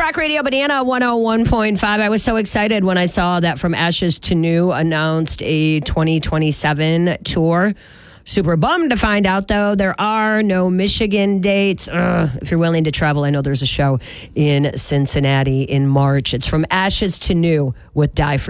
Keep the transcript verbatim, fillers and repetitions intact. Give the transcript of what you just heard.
Talk Radio Banana one oh one point five. I was so excited when I saw that From Ashes to New announced a twenty twenty-seven tour. Super bummed to find out, though, there are no Michigan dates. Ugh, if you're willing to travel, I know there's a show in Cincinnati in March. It's From Ashes to New with Die For